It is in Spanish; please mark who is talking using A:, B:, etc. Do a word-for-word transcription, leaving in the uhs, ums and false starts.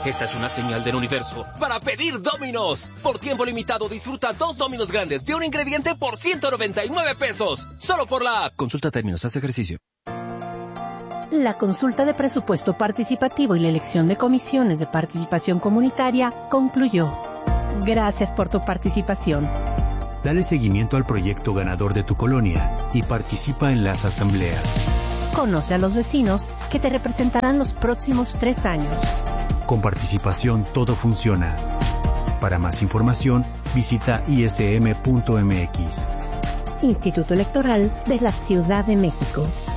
A: Esta es una señal del universo para pedir Domino's. Por tiempo limitado disfruta dos Domino's grandes de un ingrediente por ciento noventa y nueve pesos. Solo por la app. Consulta términos, haz ejercicio.
B: La consulta de presupuesto participativo y la elección de comisiones de participación comunitaria concluyó. Gracias por tu participación.
C: Dale seguimiento al proyecto ganador de tu colonia y participa en las asambleas.
B: Conoce a los vecinos que te representarán los próximos tres años.
C: Con participación todo funciona. Para más información, visita i s m punto m x.
B: Instituto Electoral de la Ciudad de México.